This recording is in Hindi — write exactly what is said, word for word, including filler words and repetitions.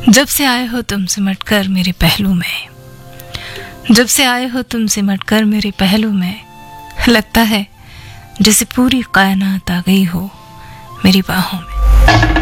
जब से आए हो तुम सिमट कर मेरे पहलू में, जब से आए हो तुम सिमट कर मेरे पहलू में, लगता है जैसे पूरी कायनात आ गई हो मेरी बाहों में।